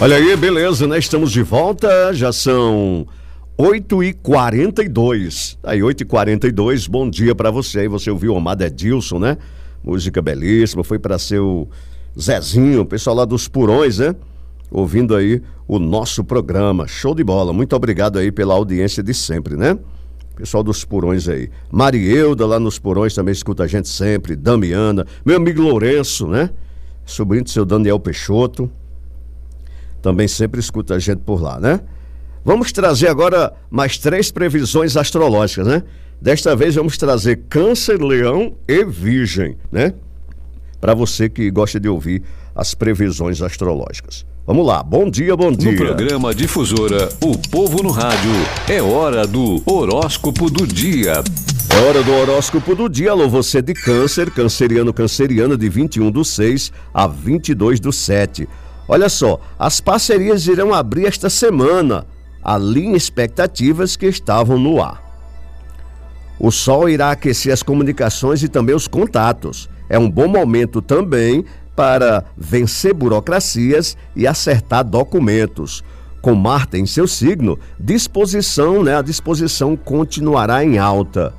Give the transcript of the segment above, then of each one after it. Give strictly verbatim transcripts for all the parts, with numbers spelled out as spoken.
Olha aí, beleza, né? Estamos de volta, já são oito e quarenta e dois. Aí, oito e quarenta e dois, bom dia pra você. Aí você ouviu o Amado Edilson, né? Música belíssima, foi pra seu Zezinho, o pessoal lá dos Purões, né? Ouvindo aí o nosso programa. Show de bola. Muito obrigado aí pela audiência de sempre, né? Pessoal dos Purões aí. Marielda lá nos Purões também escuta a gente sempre. Damiana, meu amigo Lourenço, né? Sobrinho do seu Daniel Peixoto. Também sempre escuta a gente por lá, né? Vamos trazer agora mais três previsões astrológicas, né? Desta vez vamos trazer Câncer, Leão e Virgem, né? Para você que gosta de ouvir as previsões astrológicas. Vamos lá, bom dia, bom dia. No programa Difusora, o povo no rádio, é hora do horóscopo do dia. É hora do horóscopo do dia. Alô, você de Câncer, canceriano, canceriana, de vinte e um do seis a vinte e dois do sete. Olha só, as parcerias irão abrir esta semana, alinhe expectativas que estavam no ar. O Sol irá aquecer as comunicações e também os contatos. É um bom momento também para vencer burocracias e acertar documentos. Com Marte em seu signo, disposição, né, a disposição continuará em alta.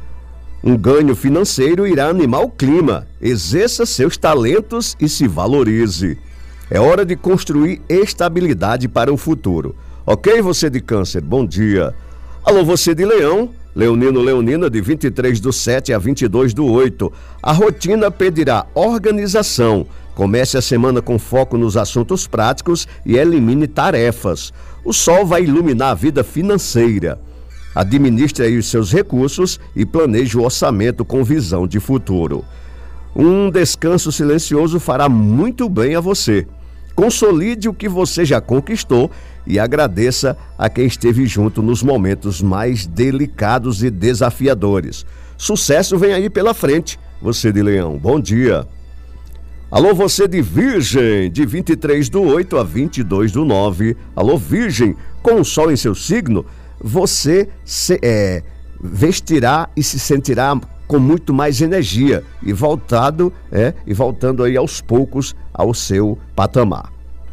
Um ganho financeiro irá animar o clima. Exerça seus talentos e se valorize. É hora de construir estabilidade para o futuro. Ok, você de Câncer, bom dia. Alô, você de Leão, Leonino, Leonina, de vinte e três do sete a vinte e dois do oito. A rotina pedirá organização. Comece a semana com foco nos assuntos práticos e elimine tarefas. O Sol vai iluminar a vida financeira. Administre aí os seus recursos e planeje o orçamento com visão de futuro. Um descanso silencioso fará muito bem a você. Consolide o que você já conquistou e agradeça a quem esteve junto nos momentos mais delicados e desafiadores. Sucesso vem aí pela frente, você de Leão, bom dia. Alô, você de Virgem, de vinte e três do oito a vinte e dois do nove. Alô, Virgem, com o Sol em seu signo, você se, é, vestirá e se sentirá com muito mais energia e voltado, é, e voltando aí aos poucos ao seu patamar.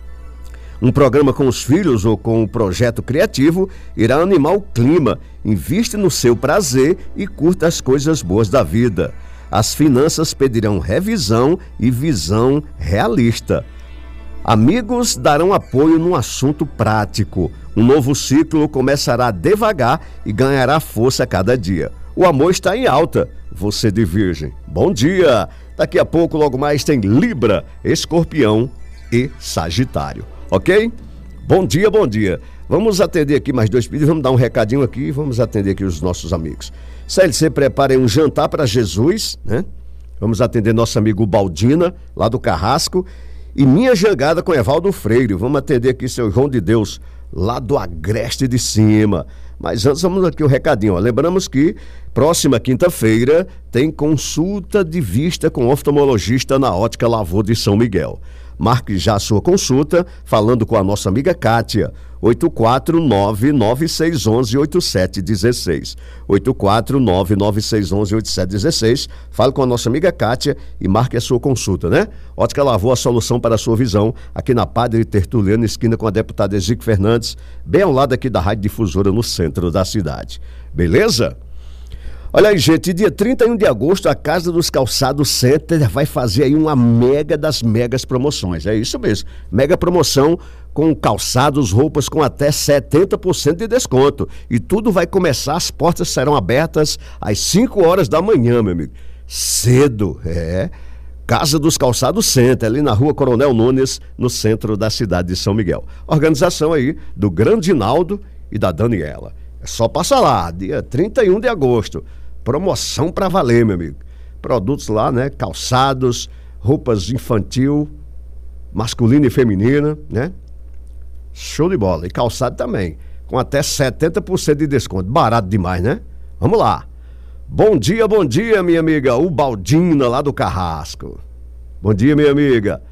Um programa com os filhos ou com um projeto criativo irá animar o clima. Invista no seu prazer e curta as coisas boas da vida. As finanças pedirão revisão e visão realista. Amigos darão apoio num assunto prático. Um novo ciclo começará devagar e ganhará força a cada dia. O amor está em alta, você de Virgem. Bom dia! Daqui a pouco, logo mais, tem Libra, Escorpião e Sagitário. Ok? Bom dia, bom dia. Vamos atender aqui mais dois pedidos, vamos dar um recadinho aqui e vamos atender aqui os nossos amigos. C L C prepara um jantar para Jesus, né? Vamos atender nosso amigo Baldina, lá do Carrasco. E Minha Jangada com Evaldo Freire. Vamos atender aqui seu João de Deus, lá do Agreste de Cima. Mas antes vamos aqui o recadinho, ó. Lembramos que próxima quinta-feira tem consulta de vista com oftalmologista na Ótica Lavô de São Miguel. Marque já a sua consulta falando com a nossa amiga Kátia. oito quatro nove nove seis um um oito sete um seis. oito quatro nove nove seis um um oito sete um seis. Fale com a nossa amiga Kátia e marque a sua consulta, né? Ótica Lavô, a solução para a sua visão, aqui na Padre Tertuliano, esquina com a deputada Ezequiel Fernandes, bem ao lado aqui da Rádio Difusora, no centro da cidade. Beleza? Olha aí, gente, dia trinta e um de agosto, a Casa dos Calçados Center vai fazer aí uma mega das megas promoções. É isso mesmo, mega promoção com calçados, roupas com até setenta por cento de desconto. E tudo vai começar, as portas serão abertas às cinco horas da manhã, meu amigo. Cedo, é. Casa dos Calçados Center, ali na Rua Coronel Nunes, no centro da cidade de São Miguel. Organização aí do Grande Naldo e da Daniela. É só passar lá, dia trinta e um de agosto. Promoção pra valer, meu amigo. Produtos lá, né? Calçados, roupas infantil, masculina e feminina, né? Show de bola. E calçado também, com até setenta por cento de desconto. Barato demais, né? Vamos lá. Bom dia, bom dia, minha amiga Ubaldina, lá do Carrasco. Bom dia, minha amiga.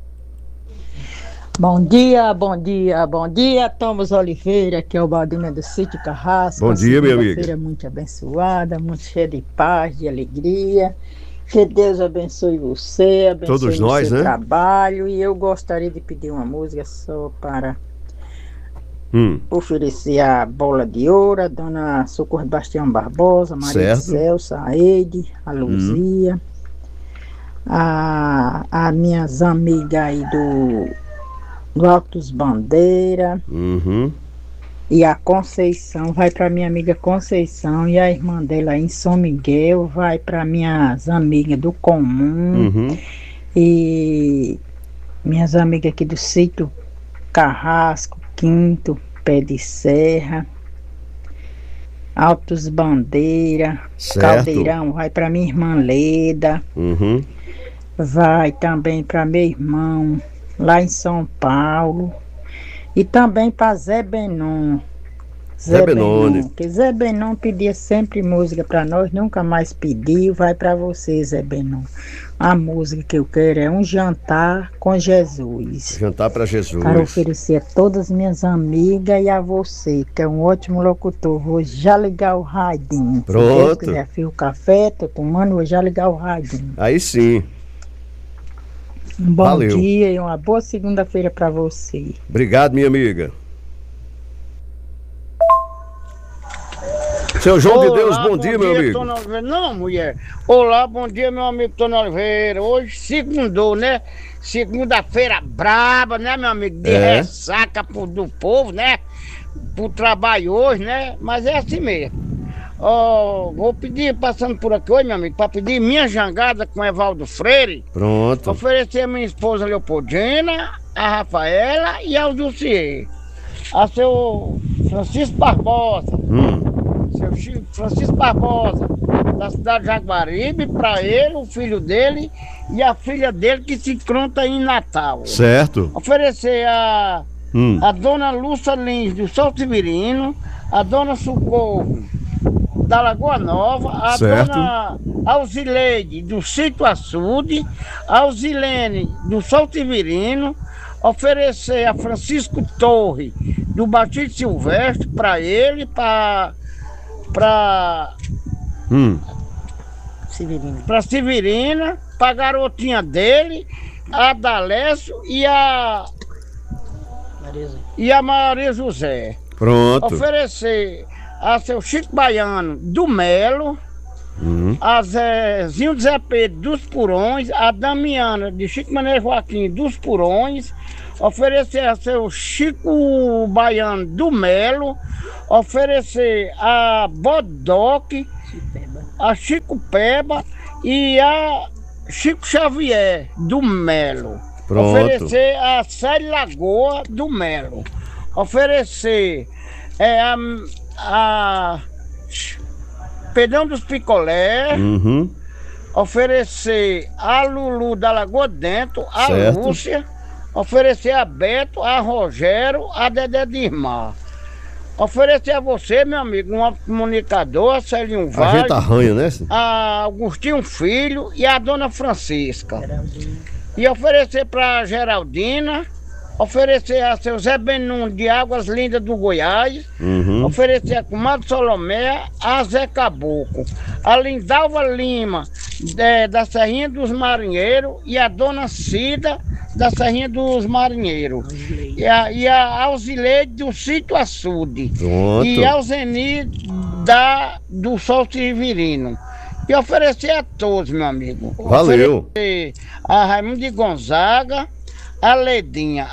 Bom dia, bom dia, bom dia, Thomas Oliveira, que é o Baldina do Sítio Carrasco. Bom dia, minha amiga. Feira muito abençoada, muito cheia de paz, de alegria. Que Deus abençoe você, abençoe Todos o nós, seu né? trabalho. E eu gostaria de pedir uma música só para Hum, oferecer a Bola de Ouro, a dona Socorro Bastião Barbosa, Maria de certo. Celso, a Eide, a Luzia, a, a minhas amigas aí do, do Altos Bandeira Uhum. e a Conceição, vai para minha amiga Conceição e a irmã dela em São Miguel, vai para minhas amigas do Comum Uhum. e minhas amigas aqui do sítio Carrasco, Quinto, Pé de Serra, Altos Bandeira, Certo. Caldeirão, vai para minha irmã Leda, Uhum. vai também para meu irmão lá em São Paulo e também para Zé Benon. Zé Benoni. Que Zé Benon pedia sempre música para nós, nunca mais pediu, vai para você, Zé Benon. A música que eu quero é Um Jantar com Jesus. Jantar para Jesus. Para oferecer a todas as minhas amigas e a você, que é um ótimo locutor. Vou já ligar o radinho. Pronto. Se Deus quiser, fio o café, tô tomando, vou já ligar o radinho. Aí sim. Um bom Valeu. dia e uma boa segunda-feira para você. Obrigado, minha amiga. Seu João de Deus, bom, dia, meu amigo. Tony Oliveira. Não, mulher. Olá, bom dia, meu amigo Tony Oliveira. Hoje, segundou, né? Segunda-feira braba, né, meu amigo? De É. ressaca pro, do povo, né? Pro trabalho hoje, né? Mas é assim mesmo. Ó, vou pedir, passando por aqui hoje, meu amigo, pra pedir minha jangada com Evaldo Freire. Pronto. Oferecer a minha esposa Leopoldina, a Rafaela e ao Dulcier. A seu Francisco Barbosa. Hum. Seu Chico Francisco Barbosa, da cidade de Jaguaribe, para ele, o filho dele e a filha dele que se encontra em Natal. Certo. Oferecer a, Hum. a dona Lúcia Lins do São Severino, a dona Socorro da Lagoa Nova, a Certo. dona Alzileide do Sítio Açude, a Alzilene do São Severino, oferecer a Francisco Torre do Batista Silvestre para ele, para Pra, Hum. Severino. pra Severina, pra garotinha dele, a Dalécio e a, e a Maria José. Pronto. Oferecer a seu Chico Baiano do Melo, Hum. a Zezinho de Zé Pedro dos Purões, a Damiana de Chico Maneiro Joaquim dos Purões, oferecer a seu Chico Baiano do Melo, oferecer a Bodoque, a Chico Peba e a Chico Xavier do Melo. Pronto. Oferecer a Célia Lagoa do Melo. Oferecer é, a, a Pedrão dos Picolé. Uhum. Oferecer a Lulu da Lagoa Dentro, a Certo. Lúcia. Oferecer a Beto, a Rogério, a Dedé de Irmã. Oferecer a você, meu amigo, um comunicador, a Celinho A Vale, gente arranha, né? a Agostinho Filho e a Dona Francisca. E oferecer para Geraldina, oferecer a seu Zé Benum de Águas Lindas do Goiás, Uhum. oferecer a comadre Solomé, a Zé Caboclo, a Lindalva Lima, é, da Serrinha dos Marinheiros, e a Dona Cida, da Serrinha dos Marinheiros, e a, e a Alzileide do Sítio Açude, Pronto. e a Alzeni da, do Sol Severino. E oferecer a todos, meu amigo. Valeu. Oferecer a Raimundo de Gonzaga, a Ledinha,